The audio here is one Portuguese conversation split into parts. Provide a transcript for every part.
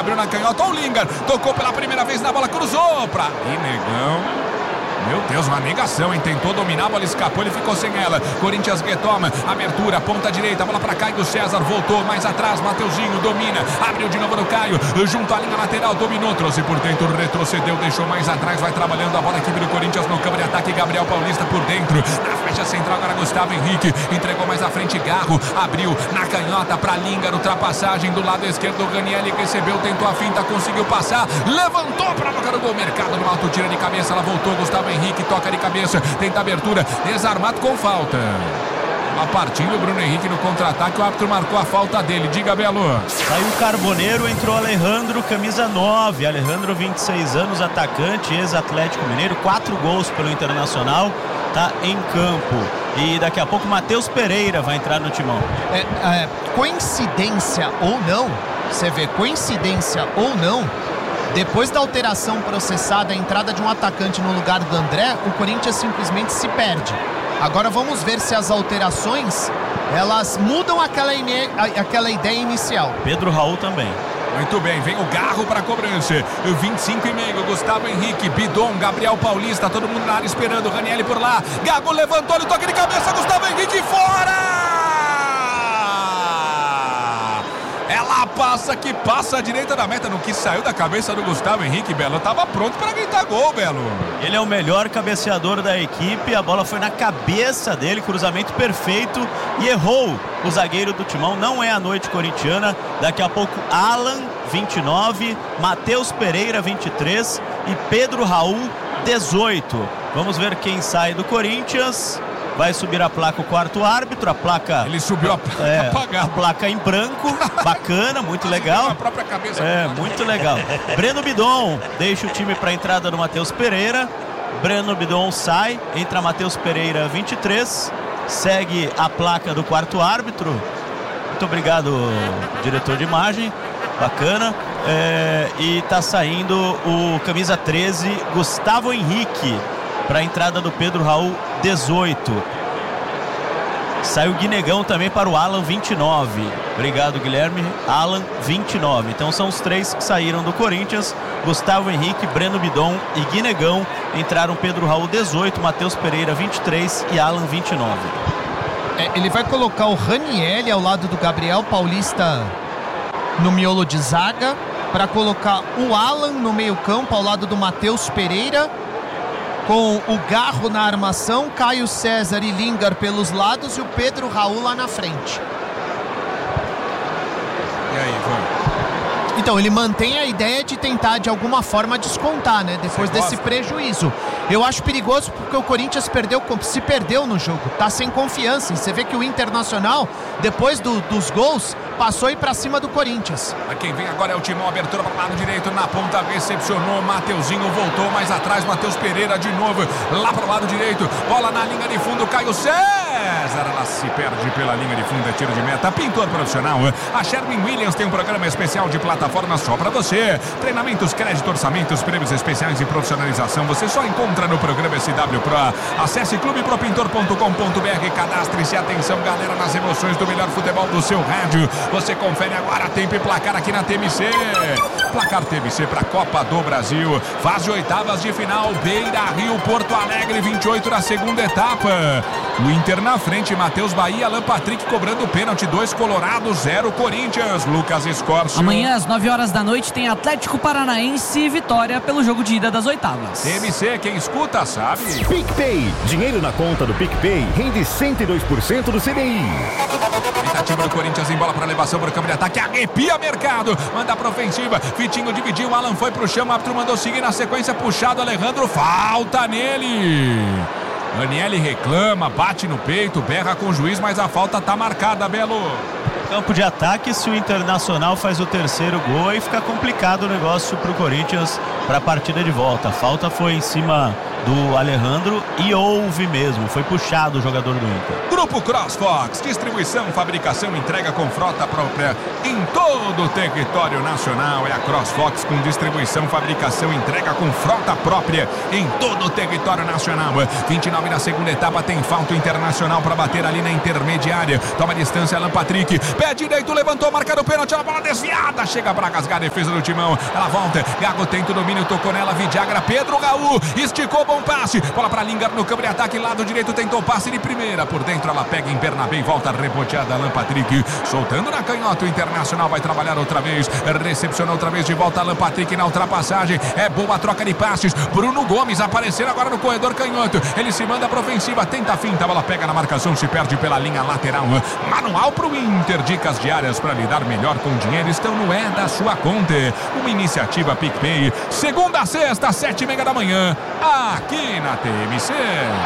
abriu na canhota, o Lingard tocou pela primeira vez na bola, cruzou pra Guinegão. Meu Deus, uma negação, hein? Tentou dominar, a bola escapou, ele ficou sem ela. Corinthians retoma, abertura, ponta direita, bola pra Caio César, voltou mais atrás, Mateuzinho domina, abriu de novo no Caio, junto à linha lateral, dominou, trouxe por dentro, retrocedeu, deixou mais atrás, vai trabalhando a bola, equipe do Corinthians no campo de ataque, Gabriel Paulista por dentro, na faixa central agora Gustavo Henrique, entregou mais à frente Garro, abriu na canhota pra Lingard, ultrapassagem do lado esquerdo, Ranieri recebeu, tentou a finta, conseguiu passar, levantou pra boca do gol, Mercado no alto, tira de cabeça, ela voltou, Gustavo Henrique toca de cabeça, tenta abertura, desarmado com falta. A partindo o Bruno Henrique no contra-ataque, o árbitro marcou a falta dele. Diga, Belo. Saiu o Carboneiro, entrou Alejandro, camisa 9. Alejandro, 26 anos, atacante, ex-Atlético Mineiro, 4 gols pelo Internacional, tá em campo. E daqui a pouco Matheus Pereira vai entrar no timão. Coincidência ou não, você vê, coincidência ou não, depois da alteração processada, a entrada de um atacante no lugar do André, o Corinthians simplesmente se perde. Agora vamos ver se as alterações, elas mudam aquela ideia inicial. Pedro Raul também. Muito bem, vem o Garro para a cobrança. 25,5, Gustavo Henrique, Bidon, Gabriel Paulista, todo mundo na área esperando. Ranieri por lá, Gago levantou, ele toca de cabeça, Gustavo Henrique fora! Ela passa à direita da meta, no que saiu da cabeça do Gustavo Henrique, Belo. Tava pronto para gritar gol, Belo. Ele é o melhor cabeceador da equipe, a bola foi na cabeça dele, cruzamento perfeito e errou o zagueiro do timão. Não é a noite corintiana. Daqui a pouco Alan, 29, Matheus Pereira, 23 e Pedro Raul, 18. Vamos ver quem sai do Corinthians. Vai subir a placa o quarto árbitro, a placa... Ele subiu a placa apagada. A placa em branco, bacana, muito legal. A própria cabeça. Muito legal. Breno Bidon deixa o time para a entrada do Matheus Pereira. Breno Bidon sai, entra Matheus Pereira, 23. Segue a placa do quarto árbitro. Muito obrigado, diretor de imagem. Bacana. E tá saindo o camisa 13, Gustavo Henrique, para a entrada do Pedro Raul, 18. Saiu o Guinegão também para o Alan, 29. Obrigado, Guilherme. Alan, 29. Então são os três que saíram do Corinthians. Gustavo Henrique, Breno Bidon e Guinegão. Entraram Pedro Raul, 18, Matheus Pereira, 23 e Alan, 29. Ele vai colocar o Ranieri ao lado do Gabriel Paulista no miolo de zaga, para colocar o Alan no meio campo ao lado do Matheus Pereira, com o Garro na armação, Caio César e Lingard pelos lados e o Pedro Raul lá na frente. E aí, vamos? Então, ele mantém a ideia de tentar de alguma forma descontar, né? Depois desse prejuízo. Eu acho perigoso porque o Corinthians se perdeu no jogo, tá sem confiança. E você vê que o Internacional, depois dos gols, passou aí pra cima do Corinthians. Quem vem agora é o Timão, abertura para o lado direito, na ponta recepcionou, Mateuzinho voltou mais atrás, Matheus Pereira de novo, lá para o lado direito, bola na linha de fundo, Caio César, ela se perde pela linha de fundo, é tiro de meta. Pintor profissional, a Sherwin Williams tem um programa especial de plataforma só para você, treinamentos, crédito, orçamentos, prêmios especiais e profissionalização, você só encontra no programa SW Pro. Acesse clubepropintor.com.br, cadastre-se, atenção galera, nas emoções do melhor futebol do seu rádio. Você confere agora tempo e placar aqui na TMC. Placar TMC para a Copa do Brasil. Fase oitavas de final. Beira Rio, Porto Alegre, 28 na segunda etapa. O Inter na frente. Matheus Bahia, Alan Patrick cobrando pênalti. 2 Colorado, 0 Corinthians. Lucas Escorcio. Amanhã às 9 horas da noite tem Atlético Paranaense e Vitória pelo jogo de ida das oitavas. TMC, quem escuta sabe. PicPay. Dinheiro na conta do PicPay rende 102% do CDI. Tentativa do Corinthians em bola para elevação para o campo de ataque, arrepia mercado, manda para ofensiva, Vitinho dividiu, Alan foi pro chão, o árbitro mandou seguir na sequência, puxado, Alejandro, falta nele. Ranieri reclama, bate no peito, berra com o juiz, mas a falta tá marcada, Belo. Campo de ataque, se o Internacional faz o terceiro gol, aí fica complicado o negócio pro Corinthians para a partida de volta. A falta foi em cima do Alejandro e houve mesmo, foi puxado o jogador do Inter. Grupo CrossFox, distribuição, fabricação, entrega com frota própria em todo o território nacional. É a CrossFox com distribuição, fabricação, entrega com frota própria em todo o território nacional. 29 na segunda etapa, tem falta Internacional para bater ali na intermediária. Toma distância, Alan Patrick, pé direito, levantou, marcado o pênalti, a bola desviada, chega para rasgar a defesa do Timão. Ela volta, Gago tenta o domínio, tocou nela, Vidagra, Pedro Raul, esticou, bom passe, bola para Lingard no campo de ataque, lado direito, tentou passe de primeira, por dentro ela pega em Bernabé e volta reboteada, Alan Patrick, soltando na canhota, o Internacional vai trabalhar outra vez, recepcionou outra vez de volta, Alan Patrick na ultrapassagem, é boa a troca de passes, Bruno Gomes aparecendo agora no corredor canhoto, ele se manda para ofensiva, tenta a finta, a bola pega na marcação, se perde pela linha lateral, manual para o Inter, dicas diárias para lidar melhor com o dinheiro, estão no É da Sua Conta, uma iniciativa PicPay, segunda a sexta, 7h30 da manhã, aqui na TMC.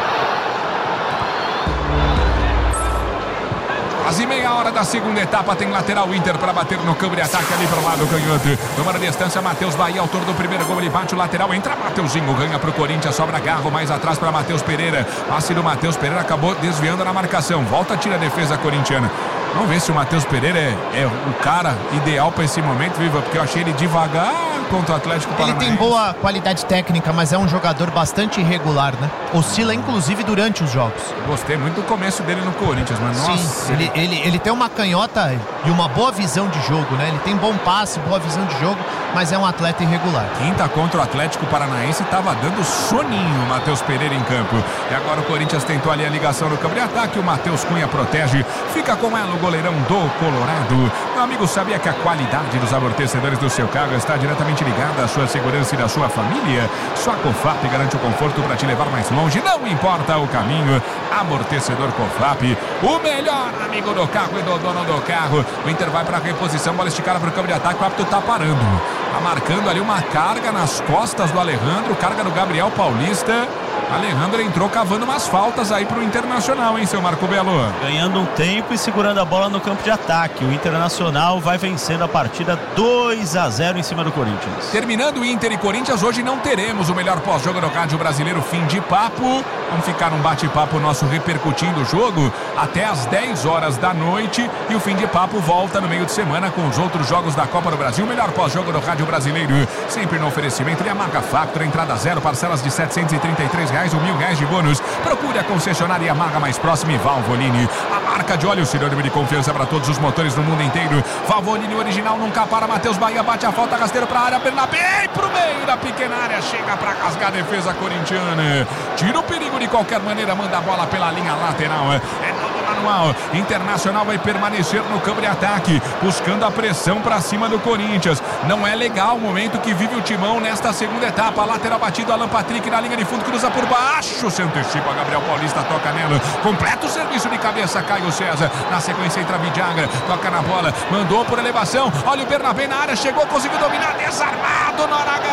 Quase meia hora da segunda etapa, tem lateral Inter para bater no campo de ataque ali para o lado canhoto. Tomando distância, Matheus Bahia, autor do primeiro gol, ele bate o lateral, entra Mateuzinho, ganha para o Corinthians, sobra Garro, mais atrás para Matheus Pereira. Passe do Matheus Pereira, acabou desviando na marcação, volta, tira a defesa corintiana. Vamos ver se o Matheus Pereira é o cara ideal para esse momento, Viva, porque eu achei ele devagar contra o Atlético Paranaense. Ele tem boa qualidade técnica, mas é um jogador bastante irregular, né? Oscila inclusive durante os jogos. Gostei muito do começo dele no Corinthians, mas sim, nossa. Ele tem uma canhota e uma boa visão de jogo, né? Ele tem bom passe, boa visão de jogo, mas é um atleta irregular. Quinta contra o Atlético Paranaense, estava dando soninho o Matheus Pereira em campo. E agora o Corinthians tentou ali a ligação no campo de ataque, o Matheus Cunha protege, fica com ela o goleirão do Colorado. Meu amigo, sabia que a qualidade dos amortecedores do seu carro está diretamente ligada à sua segurança e da sua família? Só a Cofap garante o conforto para te levar mais longe, não importa o caminho. Amortecedor Cofap, o melhor amigo do carro e do dono do carro. O Inter vai para a reposição, bola esticada para o campo de ataque, o árbitro está parando. Está marcando ali uma carga nas costas do Alejandro, carga do Gabriel Paulista. Alejandro entrou cavando umas faltas aí pro Internacional, hein, seu Marco Belo? Ganhando um tempo e segurando a bola no campo de ataque. O Internacional vai vencendo a partida 2-0 em cima do Corinthians. Terminando o Inter e Corinthians, hoje não teremos o melhor pós-jogo do Rádio Brasileiro, fim de papo. Vamos ficar num bate-papo nosso repercutindo o jogo até às 10 horas da noite. E o fim de papo volta no meio de semana com os outros jogos da Copa do Brasil. O melhor pós-jogo do Rádio Brasileiro, sempre no oferecimento de Yamaha Factor, entrada zero, parcelas de R$733 ou R$1.000 de bônus. Procure a concessionária Yamaha mais próxima e Valvoline, a marca de óleo sinônimo de confiança para todos os motores no mundo inteiro. Valvoline original, nunca para. Matheus Bahia bate a falta, rasteiro para a área, Bernabé pro meio da pequena área, chega para rasgar a defesa corintiana, tira o perigo de qualquer maneira, manda a bola pela linha lateral. É manual. Internacional vai permanecer no campo de ataque, buscando a pressão para cima do Corinthians. Não é legal o momento que vive o Timão nesta segunda etapa. Lateral batido, Alan Patrick na linha de fundo, cruza por baixo, se antecipa, Gabriel Paulista toca nela, completa o serviço de cabeça, Caio César, na sequência entra Vidagra, toca na bola, mandou por elevação, olha o Bernabé na área, chegou, conseguiu dominar, desarmado,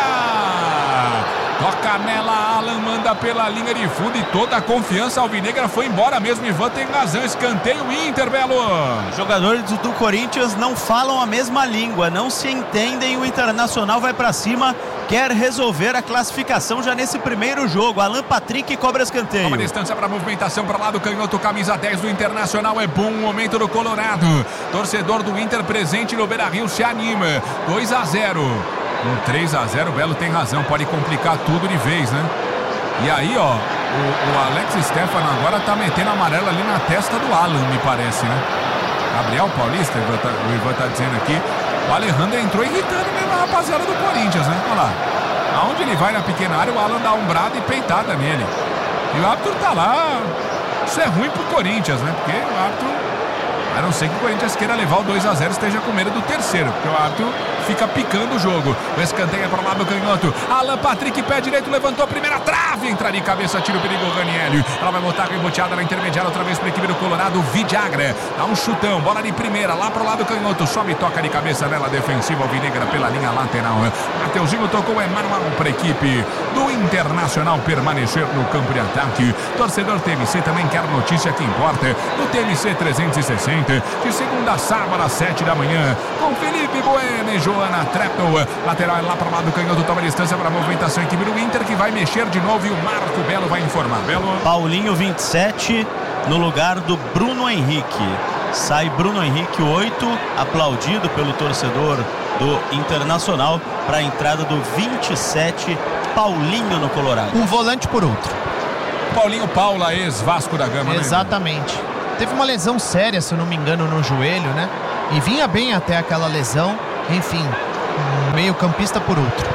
Noraga, toca nela, Alan manda pela linha de fundo e toda a confiança alvinegra foi embora mesmo. Ivan tem razão, escanteio Inter, Belo. Os jogadores do Corinthians não falam a mesma língua, não se entendem. O Internacional vai pra cima, quer resolver a classificação já nesse primeiro jogo. Alan Patrick cobra escanteio. Uma distância para movimentação para lá do canhoto, camisa 10 do Internacional. É bom o momento do Colorado. Torcedor do Inter presente no Beira-Rio se anima. 2-0. Um 3-0, o Belo tem razão, pode complicar tudo de vez, né? E aí, ó, o Alex Stefano agora tá metendo amarelo ali na testa do Alan, me parece, né? Gabriel Paulista, o Ivan tá dizendo aqui, o Alejandro entrou irritando mesmo a rapaziada do Corinthians, né? Olha lá, aonde ele vai na pequena área, o Alan dá um brado e peitada nele. E o árbitro tá lá, isso é ruim pro Corinthians, né? Porque o árbitro, a não ser que o Corinthians queira levar o 2-0, esteja com medo do terceiro, porque o árbitro fica picando o jogo. O escanteio é para o lado do canhoto. Alan Patrick, pé direito, levantou a primeira trave, entraria em cabeça, tira o perigo, Ranieri. Ela vai botar reboteada na intermediária outra vez para a equipe do Colorado. Vidagra dá um chutão, bola de primeira lá para o lado do canhoto, sobe e toca de cabeça nela, defensiva alvinegra pela linha lateral. Mateuzinho tocou, é manual para a equipe do Internacional permanecer no campo de ataque. Torcedor TMC também quer notícia que importa no TMC 360, de segunda a sábado às 7 da manhã, com Felipe Bueno e João Joana Treptow. Lateral é lá para o lado canhoto, toma distância para a movimentação. Equipe do Inter que vai mexer de novo e o Marco Belo vai informar. Belo. Paulinho, 27, no lugar do Bruno Henrique. Sai Bruno Henrique, 8, aplaudido pelo torcedor do Internacional para a entrada do 27, Paulinho no Colorado. Um volante por outro. Paulinho Paula, ex-Vasco da Gama. Exatamente. Né? Teve uma lesão séria, se eu não me engano, no joelho, né? E vinha bem até aquela lesão. Enfim, um meio-campista por outro.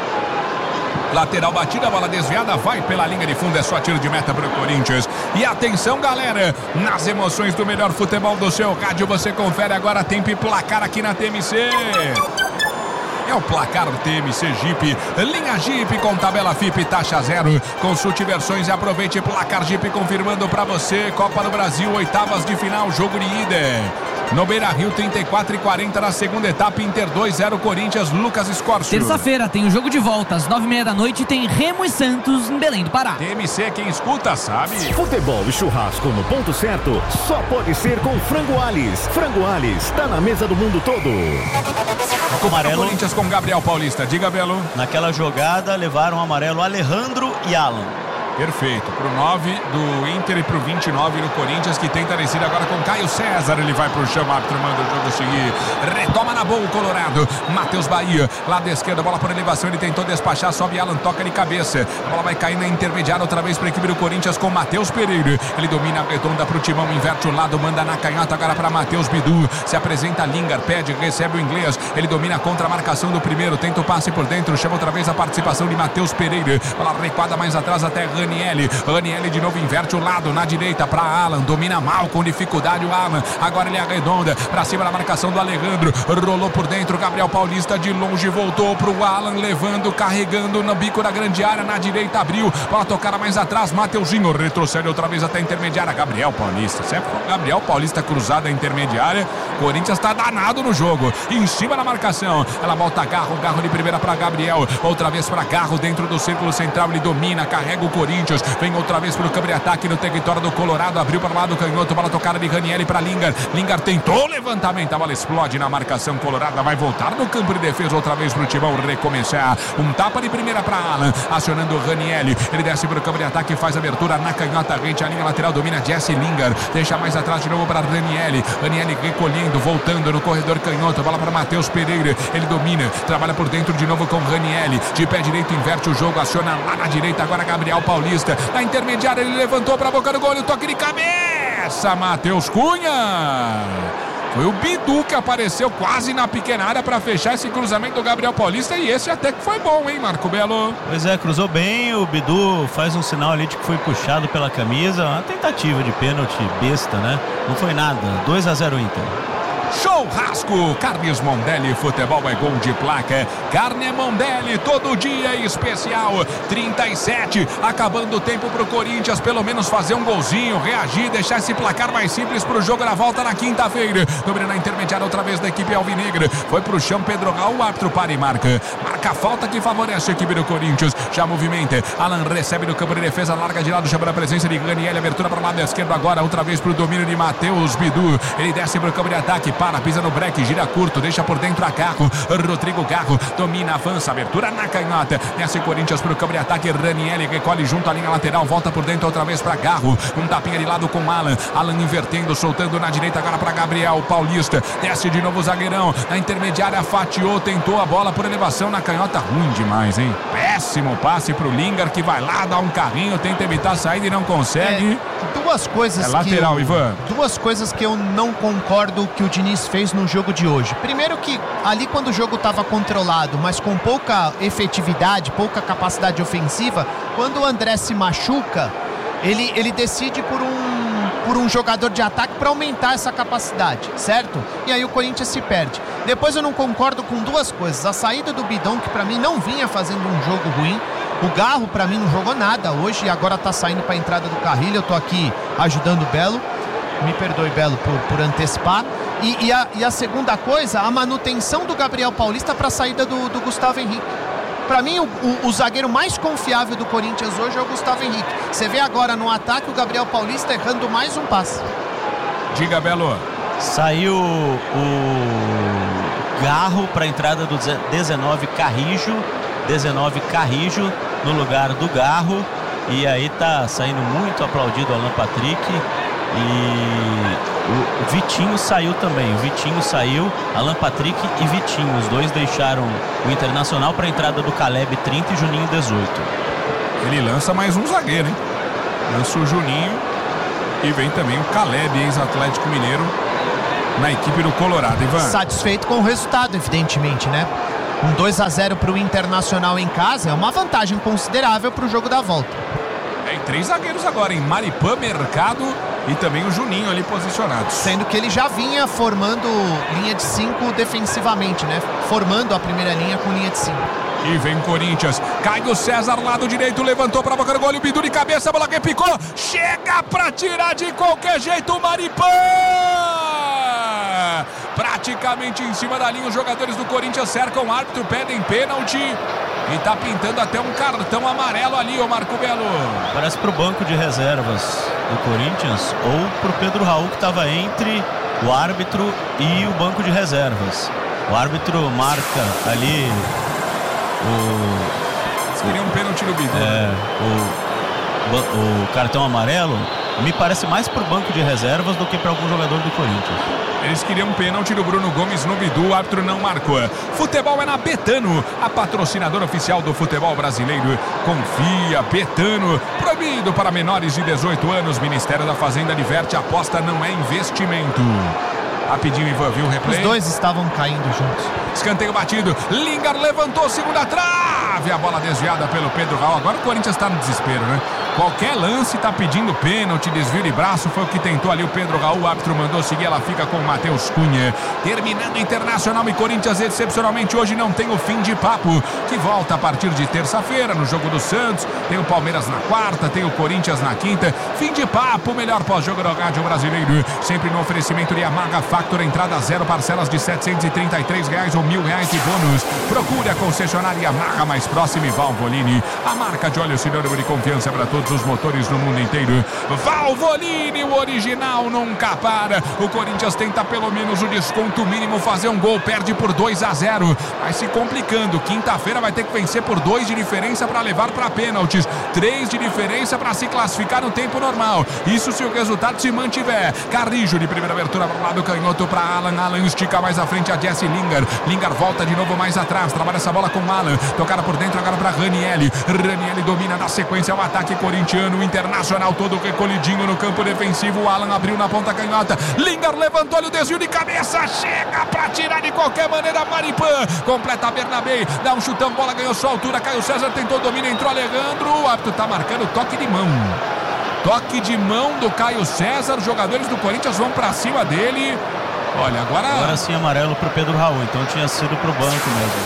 Lateral batida, bola desviada, vai pela linha de fundo, é só tiro de meta para o Corinthians. E atenção, galera, nas emoções do melhor futebol do seu rádio, você confere agora tempo e placar aqui na TMC. É o placar TMC Jeep, linha Jeep com tabela FIP taxa zero. Consulte versões e aproveite placar Jeep confirmando para você. Copa do Brasil, oitavas de final, jogo de ida. No Beira-Rio, 34:40 na segunda etapa, Inter 2-0 Corinthians, Lucas Escorcio. Terça-feira tem o jogo de volta, às 9:30 da noite, tem Remo e Santos em Belém do Pará. TMC, quem escuta sabe. Futebol e churrasco no ponto certo só pode ser com Frango Alis. Frango Alis, tá na mesa do mundo todo. Amarelo. Corinthians com Gabriel Paulista, diga, Belo. Naquela jogada levaram amarelo Alejandro e Alan. Perfeito, pro 9 do Inter e pro 29 do Corinthians, que tenta descer agora com Caio César. Ele vai pro chão, árbitro manda o jogo seguir. Retoma na boa o Colorado. Matheus Bahia, lado esquerdo, bola por elevação. Ele tentou despachar, sobe Alan, toca de cabeça. A bola vai cair na intermediária outra vez pra equipe do Corinthians com Matheus Pereira. Ele domina a redonda pro timão, inverte o lado, manda na canhota agora pra Matheus Bidu. Se apresenta Lingard, pede, recebe o inglês. Ele domina contra a marcação do primeiro, tenta o passe por dentro, chama outra vez a participação de Matheus Pereira. Bola recuada mais atrás até Ranielli de novo inverte o lado na direita para Alan, domina mal com dificuldade o Alan, agora ele arredonda para cima da marcação do Alejandro, rolou por dentro, Gabriel Paulista de longe voltou pro Alan, levando, carregando no bico da grande área, na direita abriu, bola tocada mais atrás, Mateuzinho retrocede outra vez até a intermediária, Gabriel Paulista, sempre Gabriel Paulista cruzada a intermediária, Corinthians tá danado no jogo, em cima da marcação, ela volta Garro de primeira para Gabriel, outra vez para Garro dentro do círculo central, ele domina, carrega o Corinthians, vem outra vez pro câmbio de ataque no território do Colorado, abriu para o lado canhoto, bola tocada de Ranielli para Lingard tentou o levantamento, a bola explode na marcação colorada, vai voltar no campo de defesa outra vez pro Timão recomeçar, um tapa de primeira para Alan, acionando o Ranielli, ele desce pro campo de ataque, faz abertura na canhota, rente a linha lateral, domina Jesse Lingard, deixa mais atrás de novo para Ranielli recolhendo, voltando no corredor canhoto, bola para Matheus Pereira, ele domina, trabalha por dentro de novo com Ranielli, de pé direito inverte o jogo, aciona lá na direita agora Gabriel Paulista, na intermediária ele levantou para a boca do gol, o toque de cabeça, Matheus Cunha. Foi o Bidu que apareceu quase na pequena área para fechar esse cruzamento do Gabriel Paulista e esse até que foi bom, hein, Marco Belo? Pois é, cruzou bem, o Bidu faz um sinal ali de que foi puxado pela camisa, uma tentativa de pênalti besta, né? Não foi nada, 2-0 Inter. Churrasco, Carnes Mondelli, futebol é gol de placa. Carne Mondelli, todo dia é especial. 37, acabando o tempo pro Corinthians, pelo menos fazer um golzinho, reagir, deixar esse placar mais simples pro jogo na volta na quinta-feira. Domina na intermediária outra vez da equipe alvinegra. Foi pro chão, Pedro Gal, o árbitro para e marca. Marca a falta que favorece a equipe do Corinthians. Já movimenta, Alan recebe no campo de defesa, larga de lado, chama a presença de Ranielli, abertura para o lado esquerdo agora, outra vez pro domínio de Matheus Bidu. Ele desce pro campo de ataque, para, pisa no break, gira curto, deixa por dentro a Garro, Rodrigo Garro, domina, avança, abertura na canhota, desce Corinthians pro campo de ataque, Ranielli recolhe junto à linha lateral, volta por dentro outra vez pra Garro, um tapinha de lado com Alan invertendo, soltando na direita agora pra Gabriel Paulista, desce de novo o zagueirão, na intermediária fatiou, tentou a bola por elevação na canhota, ruim demais, hein? Péssimo passe pro Lingard, que vai lá, dá um carrinho, tenta evitar a saída e não consegue. Duas coisas lateral, Ivan. Duas coisas que eu não concordo que o Diniz fez no jogo de hoje. Primeiro que ali quando o jogo estava controlado, mas com pouca efetividade, pouca capacidade ofensiva, quando o André se machuca, ele decide por um jogador de ataque para aumentar essa capacidade, certo? E aí o Corinthians se perde. Depois eu não concordo com duas coisas. A saída do Bidon, que para mim não vinha fazendo um jogo ruim. O Garro para mim não jogou nada hoje e agora tá saindo para a entrada do Carrilho. Eu tô aqui ajudando o Belo. Me perdoe, Belo, por antecipar. E a segunda coisa, a manutenção do Gabriel Paulista para a saída do Gustavo Henrique. Para mim, o zagueiro mais confiável do Corinthians hoje é o Gustavo Henrique. Você vê agora no ataque o Gabriel Paulista errando mais um passe. Diga, Belo. Saiu Garro para a entrada do 19 Carrijo no lugar do Garro. E aí tá saindo muito aplaudido o Alan Patrick. E o Vitinho saiu também. O Vitinho saiu, Alan Patrick e Vitinho. Os dois deixaram o Internacional para a entrada do Caleb 30 e Juninho 18. Ele lança mais um zagueiro, hein? Lança o Juninho e vem também o Caleb, ex-Atlético Mineiro, na equipe do Colorado. Ivan. Satisfeito com o resultado, evidentemente, né? Um 2-0 para o Internacional em casa é uma vantagem considerável para o jogo da volta. E 3 zagueiros agora, em Maripã, Mercado e também o Juninho ali posicionados. Sendo que ele já vinha formando linha de 5 defensivamente, né? Formando a primeira linha com linha de 5. E vem Corinthians, Caio César, lado direito, levantou para a boca do gol, o Bidu de cabeça, a bola que picou, chega para tirar de qualquer jeito o Maripã! Praticamente em cima da linha, os jogadores do Corinthians cercam o árbitro, pedem pênalti e tá pintando até um cartão amarelo ali, ô Marco Belo. Parece pro banco de reservas do Corinthians ou pro Pedro Raul, que estava entre o árbitro e o banco de reservas. O árbitro marca ali Eles queriam um pênalti no Bidu. O cartão amarelo me parece mais pro banco de reservas do que para algum jogador do Corinthians. Eles queriam um pênalti do Bruno Gomes no Bidu, o árbitro não marcou. Futebol é na Betano, a patrocinadora oficial do futebol brasileiro. Confia, Betano, proibido para menores de 18 anos. Ministério da Fazenda adverte, aposta não é investimento. Rapidinho, Ivan, viu o replay? Os dois estavam caindo juntos. Escanteio batido, Lingard levantou, segunda trave, a bola desviada pelo Pedro Raul. Agora o Corinthians está no desespero, né? Qualquer lance está pedindo pênalti, desvio de braço, foi o que tentou ali o Pedro Raul. O árbitro mandou seguir, ela fica com o Matheus Cunha. Terminando Internacional e Corinthians, excepcionalmente hoje não tem o fim de papo, que volta a partir de terça-feira no jogo do Santos. Tem o Palmeiras na quarta, tem o Corinthians na quinta. Fim de papo, melhor pós-jogo do rádio brasileiro. Sempre no oferecimento de Yamaha Factor, entrada 0, parcelas de R$ 733 ou R$ 1.000 de bônus. Procure a concessionária Yamaha mais próxima e Valvoline, a marca de óleo sinônimo de confiança para todos os motores no mundo inteiro. Valvoline, o original nunca para. O Corinthians tenta pelo menos o desconto mínimo, fazer um gol, perde por 2-0. Vai se complicando. Quinta-feira vai ter que vencer por 2 de diferença para levar para pênaltis, 3 de diferença para se classificar no tempo normal. Isso se o resultado se mantiver. Carrijo de primeira abertura para o lado canhoto para Alan. Alan estica mais à frente a Jesse Lingard. Lingard volta de novo mais atrás, trabalha essa bola com Alan, tocada por dentro agora para Ranieri. Ranieri domina na sequência o ataque corintiano. O Internacional todo recolhidinho no campo defensivo. O Alan abriu na ponta canhota, Lingard levantou-lhe o desvio de cabeça, chega para tirar de qualquer maneira. Maripã completa a Bernabé, dá um chutão, bola ganhou sua altura. Caio César tentou domínio, entrou Alejandro. O árbitro tá marcando toque de mão. Toque de mão do Caio César. Os jogadores do Corinthians vão para cima dele. Olha, agora sim amarelo pro Pedro Raul, então tinha sido pro banco mesmo.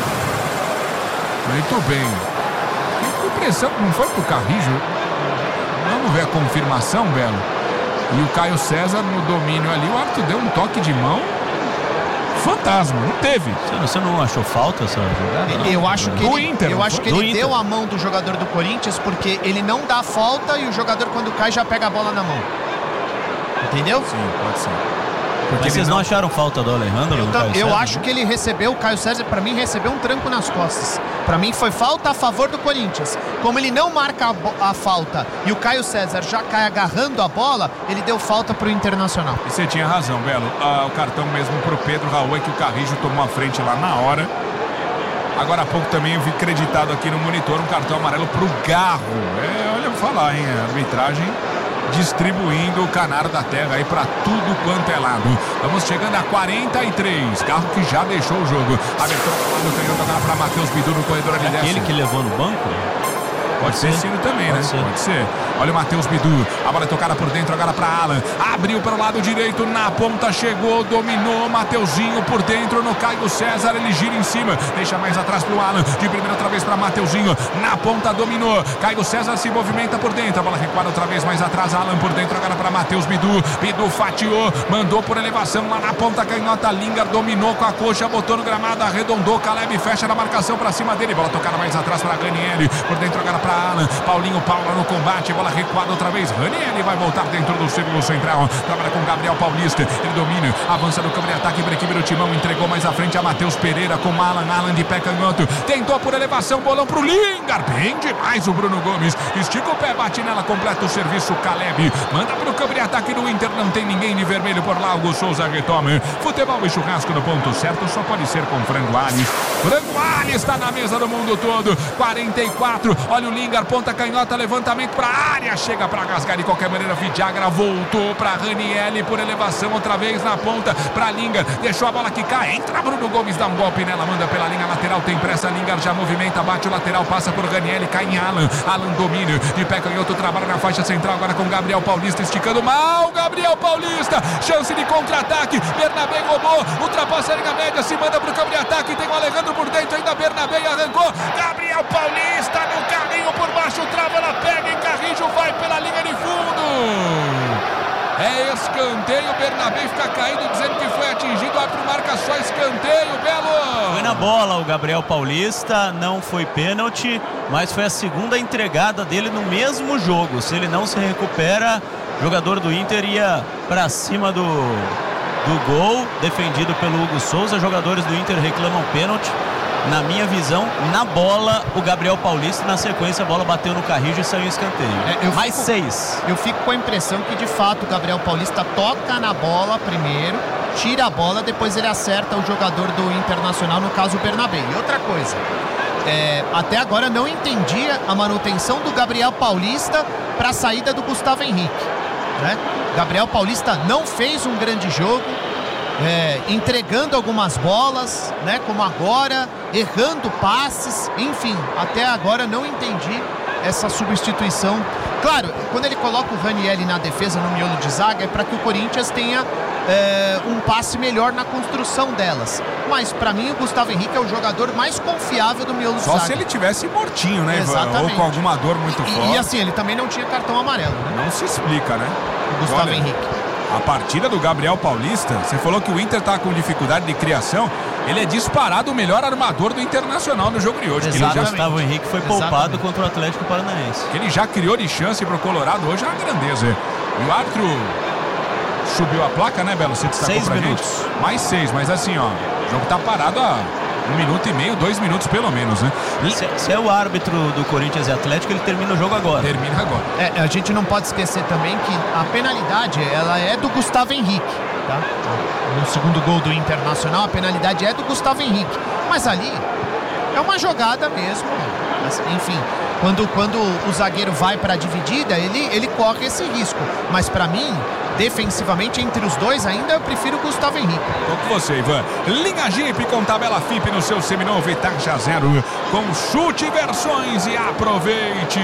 Muito bem. Que impressão, não foi pro Carrijo? Vamos ver a confirmação, Belo. E o Caio César no domínio ali, o árbitro deu um toque de mão. Fantasma, não teve. Você não achou falta essa jogada? Eu acho que ele Inter. deu a mão do jogador do Corinthians, porque ele não dá falta e o jogador quando cai já pega a bola na mão. Entendeu? Sim, pode ser. Porque vocês não acharam falta do Alejandro? Eu acho que ele recebeu, o Caio César, pra mim, recebeu um tranco nas costas. Pra mim foi falta a favor do Corinthians. Como ele não marca a falta e o Caio César já cai agarrando a bola, ele deu falta pro Internacional. E você tinha razão, Belo. O cartão mesmo pro Pedro Raul é que o Carrijo tomou a frente lá na hora. Agora há pouco também eu vi creditado aqui no monitor um cartão amarelo pro Garro. Olha, vou falar, hein? A arbitragem distribuindo o canário da terra aí pra tudo quanto é lado. Vamos chegando a 43. Garro que já deixou o jogo. Abertura pro lado, canhão tocada pra Matheus Bidu no corredor ali. Aquele que levou no banco? Pode ser sido também, né? Pode ser. Olha o Matheus Bidu. A bola é tocada por dentro agora para Alan. Abriu para o lado direito. Na ponta chegou. Dominou. Mateuzinho por dentro no Caio César. Ele gira em cima. Deixa mais atrás para o Alan. De primeira outra vez para Mateuzinho. Na ponta dominou. Caio César se movimenta por dentro. A bola recuada outra vez mais atrás. Alan por dentro agora para Matheus Bidu. Bidu fatiou. Mandou por elevação lá na ponta canhota. Lingard dominou com a coxa. Botou no gramado. Arredondou. Caleb fecha na marcação para cima dele. Bola tocada mais atrás para Ranieri. Por dentro agora para Alan. Paulinho Paula no combate, bola recuada outra vez. Ranieri vai voltar dentro do círculo central. Trabalha com Gabriel Paulista. Ele domina, avança no campo de ataque para a equipe do Timão. Entregou mais à frente a Matheus Pereira com Alan. Alan de pé canhoto. Tentou por elevação, bolão pro Lingard. Bem demais o Bruno Gomes. Estica o pé, bate nela, completa o serviço. Caleb manda pro campo de ataque do Inter. Não tem ninguém de vermelho por lá. Hugo Souza retoma. Futebol e churrasco no ponto certo só pode ser com Frango Alves. Frango Alves está na mesa do mundo todo. 44. Olha o Lingard, ponta canhota, levantamento para a área. Chega para rasgar de qualquer maneira. Vidagra voltou para Ranieri por elevação outra vez na ponta para Lingard. Deixou a bola quicar. Entra Bruno Gomes, dá um golpe nela, manda pela linha lateral. Tem pressa, Lingard já movimenta, bate o lateral, passa por Ranieri, cai em Alan. Alan domina de pé canhoto, trabalha na faixa central agora com Gabriel Paulista, esticando mal. Gabriel Paulista, chance de contra-ataque. Bernabé roubou, ultrapassa a linha média, se manda pro campo de ataque. Tem o Alejandro por dentro, ainda Bernabé arrancou. Gabriel Paulista no carrinho por baixo, trava, ela pega em Carrijo, vai pela linha de fundo. É escanteio, Bernabé fica caído dizendo que foi atingido, a marca só escanteio, Belo. Foi na bola o Gabriel Paulista, não foi pênalti, mas foi a segunda entregada dele no mesmo jogo. Se ele não se recupera, o jogador do Inter ia para cima do gol, defendido pelo Hugo Souza. Jogadores do Inter reclamam pênalti. Na minha visão, na bola, o Gabriel Paulista, na sequência, a bola bateu no Carrijo e saiu em escanteio. Mais 6. Eu fico com a impressão que, de fato, o Gabriel Paulista toca na bola primeiro, tira a bola, depois ele acerta o jogador do Internacional, no caso o Bernabé. E outra coisa, até agora não entendi a manutenção do Gabriel Paulista para a saída do Gustavo Henrique, né? Gabriel Paulista não fez um grande jogo, entregando algumas bolas, né, como agora, errando passes, enfim, até agora não entendi essa substituição. Claro, quando ele coloca o Ranieri na defesa, no miolo de zaga, é para que o Corinthians tenha um passe melhor na construção delas. Mas para mim o Gustavo Henrique é o jogador mais confiável do miolo de zaga. Só se ele tivesse mortinho, né, exatamente, ou com alguma dor muito forte. E assim, ele também não tinha cartão amarelo, né? Não se explica, né? O Gustavo Henrique. A partida do Gabriel Paulista, você falou que o Inter está com dificuldade de criação, ele é disparado o melhor armador do Internacional no jogo de hoje. Exatamente. Gustavo Henrique foi poupado contra o Atlético Paranaense. Que ele já criou de chance para o Colorado hoje, é uma grandeza. E o árbitro subiu a placa, né, Belo? Você destacou 6 pra minutos. gente? Mais 6, mas assim, ó, o jogo tá parado há 1 minuto e meio, 2 minutos pelo menos, né? Se é o árbitro do Corinthians e Atlético, ele termina o jogo agora. Termina agora. A gente não pode esquecer também que a penalidade, ela é do Gustavo Henrique, tá? No segundo gol do Internacional, a penalidade é do Gustavo Henrique. Mas ali é uma jogada mesmo. Enfim, quando o zagueiro vai para a dividida, ele corre esse risco. Mas para mim, defensivamente, entre os dois, ainda eu prefiro o Gustavo Henrique. Tô com você, Ivan. Linha Jeep com tabela FIP no seu seminovo e taxa zero. Consulte versões e aproveite.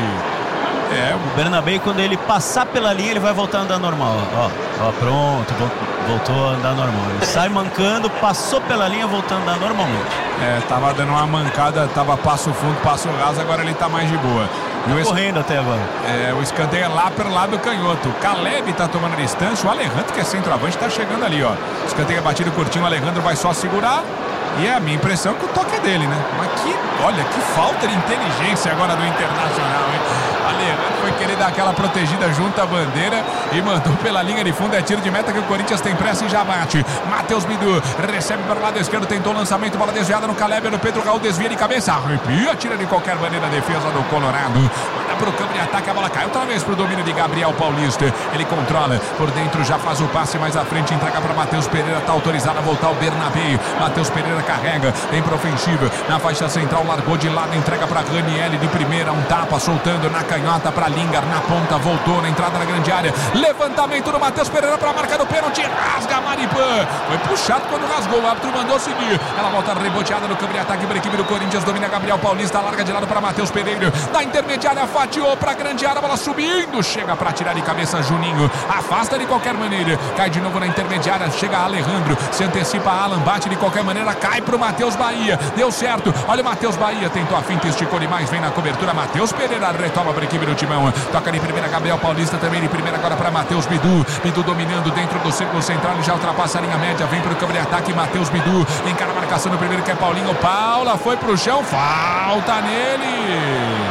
O Bernabé, quando ele passar pela linha, ele vai voltar a andar normal. Ó, pronto, voltou a andar normal. Ele sai mancando, passou pela linha, voltando a andar normalmente. Tava dando uma mancada, tava passo fundo, passo raso, agora ele tá mais de boa. Correndo até agora. O escanteio é lá pelo lado canhoto. O Caleb tá tomando distância. O Alejandro, que é centroavante, tá chegando ali, ó. Escanteio é batido curtinho, o Alejandro vai só segurar. E é a minha impressão que o toque é dele, né? Mas olha, que falta de inteligência agora do Internacional, hein? Alejandro foi querer dar aquela protegida junto à bandeira e mandou pela linha de fundo. É tiro de meta que o Corinthians tem pressa e já bate. Matheus Bidu recebe para o lado esquerdo, tentou o lançamento, bola desviada no Caleb, no Pedro Raul, desvia de cabeça, arrepia, tira de qualquer maneira a defesa do Colorado. Manda pro campo de ataque, a bola cai outra vez pro domínio de Gabriel Paulista. Ele controla por dentro, já faz o passe mais à frente, entrega para Matheus Pereira, tá autorizado a voltar o Bernabé. Matheus Pereira carrega, vem pra ofensiva, na faixa central, largou de lado, entrega para Ranieri de primeira, um tapa, soltando na canhota para Lingard, na ponta, voltou na entrada da grande área, levantamento do Matheus Pereira para a marca do pênalti, rasga Maripã, foi puxado quando rasgou, o árbitro mandou seguir, ela volta reboteada no campo de ataque para a equipe do Corinthians, domina Gabriel Paulista, larga de lado para Matheus Pereira, da intermediária, fatiou para a grande área, bola subindo, chega para tirar de cabeça Juninho, afasta de qualquer maneira, cai de novo na intermediária, chega Alejandro, se antecipa Alan, bate de qualquer maneira, cai pro Matheus Bahia, deu certo, olha o Matheus Bahia, tentou a finta, esticou demais, vem na cobertura, Matheus Pereira retoma para a equipe do Timão, toca de primeira Gabriel Paulista, também de primeira agora para Matheus Bidu, Bidu dominando dentro do círculo central, ele já ultrapassa a linha média, vem para o campo de ataque, Matheus Bidu, encara a marcação no primeiro que é Paulinho, Paula foi pro chão, falta nele,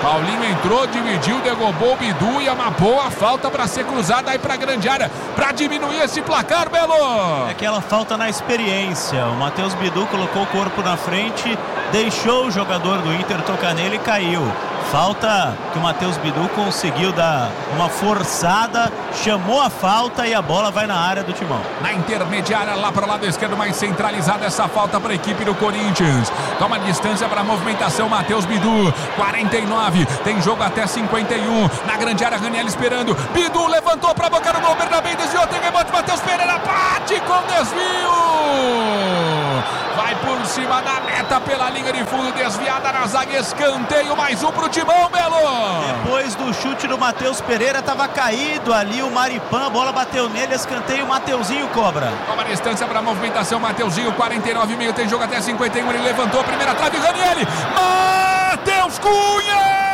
Paulinho entrou, dividiu, derrubou o Bidu e é uma boa falta para ser cruzada aí para a grande área, para diminuir esse placar, Belo. É aquela falta na experiência. O Matheus Bidu colocou o corpo na frente, deixou o jogador do Inter tocar nele e caiu. Falta que o Matheus Bidu conseguiu dar uma forçada, chamou a falta e a bola vai na área do Timão. Na intermediária, lá para o lado esquerdo, mais centralizada essa falta para a equipe do Corinthians. Toma distância para a movimentação, Matheus Bidu, 49, tem jogo até 51. Na grande área, Raniel esperando. Bidu levantou para a boca do gol, Bernabé desviou, tem rebote, Matheus Pereira bate com desvio. Vai por cima da meta pela linha de fundo, desviada na zaga, escanteio, mais um pro Timão, Belo. Depois do chute do Matheus Pereira, estava caído ali o Maripan, a bola bateu nele, escanteio, o Mateuzinho cobra. Toma distância para a movimentação, Mateuzinho, 49,5, tem jogo até 51, ele levantou a primeira trave, Raniel, Matheus Cunha!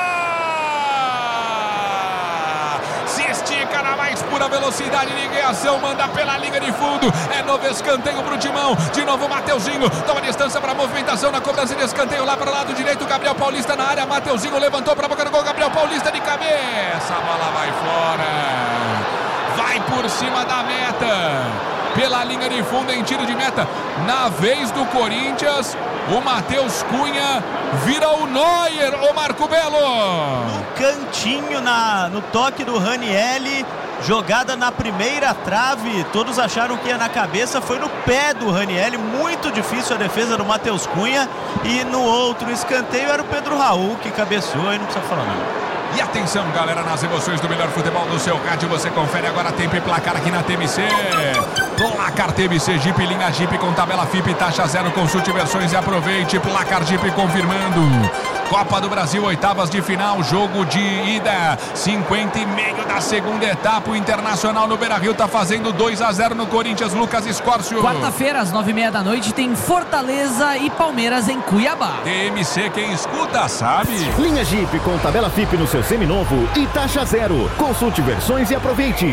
Se estica na mais pura velocidade de reação, manda pela linha de fundo, é novo escanteio pro Timão, de novo o Mateuzinho, toma distância para a movimentação na cobrança de escanteio lá para o lado direito, Gabriel Paulista na área, Mateuzinho levantou para a boca do gol, Gabriel Paulista de cabeça, a bola vai fora, vai por cima da meta, pela linha de fundo em tiro de meta, na vez do Corinthians, o Matheus Cunha vira o Neuer, o Marco Belo. No cantinho, no toque do Raniel, jogada na primeira trave, todos acharam que ia na cabeça, foi no pé do Raniel, muito difícil a defesa do Matheus Cunha, e no outro escanteio era o Pedro Raul que cabeceou, aí não precisa falar nada. E atenção, galera, nas emoções do melhor futebol do seu rádio, você confere agora tempo e placar aqui na TMC. Placar TMC Jeep, linha Jeep com tabela FIP, taxa zero, consulte versões e aproveite. Placar Jeep confirmando. Copa do Brasil, oitavas de final, jogo de ida, 50,5 da segunda etapa. O Internacional no Beira-Rio tá fazendo 2-0 no Corinthians. Lucas Escórcio. Quarta-feira, às 9h30 da noite, tem Fortaleza e Palmeiras em Cuiabá. TMC, quem escuta sabe. Linha Jeep com tabela FIP no seu seminovo e taxa zero. Consulte versões e aproveite.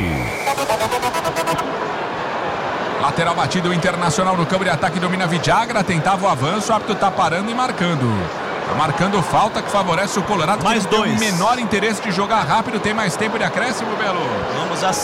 Lateral batido, o Internacional no campo de ataque, domina Vidagra, tentava o avanço, o árbitro tá parando e marcando. Tá marcando falta que favorece o Colorado. Mais que tem dois. o menor interesse de jogar rápido, tem mais tempo de acréscimo, Belo. Vamos a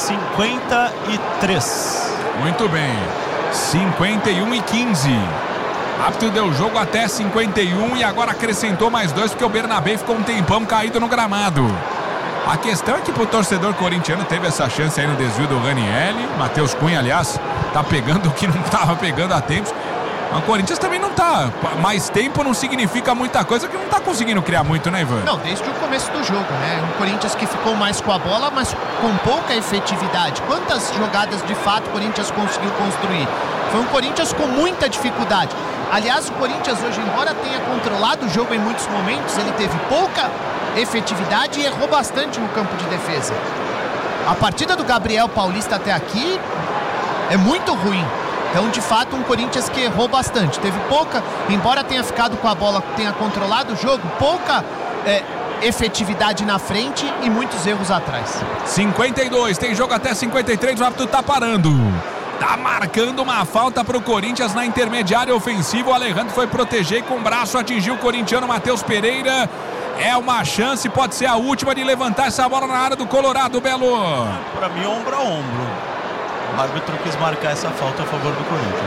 53. Muito bem, 51,15. Árbitro deu jogo até 51 e agora acrescentou mais 2 porque o Bernabé ficou um tempão caído no gramado. A questão é que pro torcedor corintiano teve essa chance aí no desvio do Raniel. Matheus Cunha, aliás, tá pegando o que não tava pegando há tempos. O Corinthians também não tá. Mais tempo não significa muita coisa, que não tá conseguindo criar muito, né, Ivan? Não, desde o começo do jogo, né? Um Corinthians que ficou mais com a bola, mas com pouca efetividade. Quantas jogadas de fato o Corinthians conseguiu construir? Foi um Corinthians com muita dificuldade. Aliás, o Corinthians hoje, embora tenha controlado o jogo em muitos momentos, ele teve pouca efetividade e errou bastante no campo de defesa. A partida do Gabriel Paulista até aqui é muito ruim. Então, de fato, um Corinthians que errou bastante. Teve pouca, embora tenha ficado com a bola, tenha controlado o jogo, pouca efetividade na frente e muitos erros atrás. 52, tem jogo até 53, o árbitro tá parando. Tá marcando uma falta pro Corinthians na intermediária ofensiva. O Alejandro foi proteger e com o braço atingiu o corintiano Matheus Pereira. É uma chance, pode ser a última de levantar essa bola na área do Colorado, Belo. Para mim, ombro a ombro. O árbitro quis marcar essa falta a favor do Corinthians.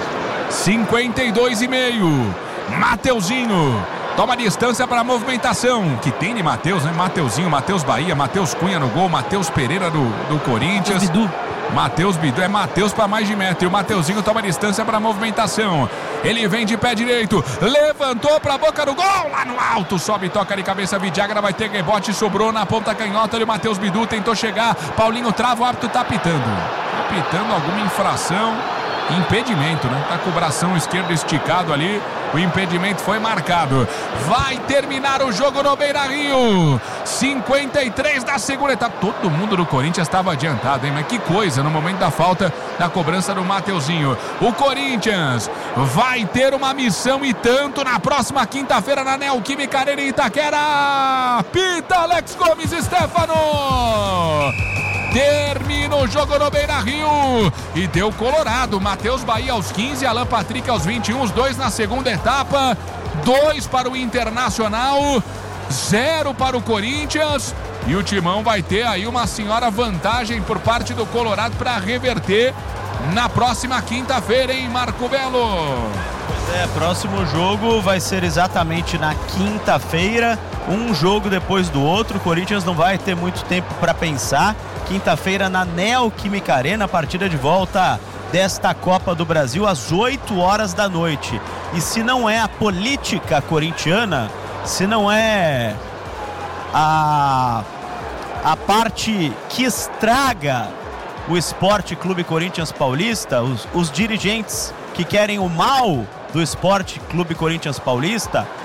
52,5. Mateuzinho toma distância para a movimentação. Que tem de Matheus, né? Mateuzinho, Matheus Bahia, Matheus Cunha no gol, Matheus Pereira do Corinthians. Matheus Bidu, é Matheus para mais de metro. E o Mateuzinho toma distância para a movimentação. Ele vem de pé direito, levantou para a boca do gol, lá no alto, sobe, toca de cabeça, Vidagra vai ter rebote, sobrou na ponta canhota. E o Matheus Bidu tentou chegar, Paulinho trava, o árbitro tá apitando. Apitando alguma infração, impedimento, né? Tá com o bração esquerdo esticado ali. O impedimento foi marcado. Vai terminar o jogo no Beira-Rio. 53 da segunda etapa. Todo mundo do Corinthians estava adiantado, hein? Mas que coisa no momento da falta da cobrança do Mateuzinho. O Corinthians vai ter uma missão e tanto na próxima quinta-feira na Neoquímica Arena em Itaquera. Pita Alex Gomes Stefano. Termina o jogo no Beira-Rio e deu Colorado. Matheus Bahia aos 15, Alan Patrick aos 21, os dois na segunda etapa, 2 para o Internacional. 0 para o Corinthians. E o Timão vai ter aí uma senhora vantagem por parte do Colorado para reverter na próxima quinta-feira, hein, Marco Belo? Pois é, próximo jogo vai ser exatamente na quinta-feira, um jogo depois do outro. O Corinthians não vai ter muito tempo para pensar. Quinta-feira na Neoquímica Arena, partida de volta desta Copa do Brasil às 8 horas da noite. E se não é a política corintiana, se não é a parte que estraga o Esporte Clube Corinthians Paulista, os dirigentes que querem o mal do Esporte Clube Corinthians Paulista,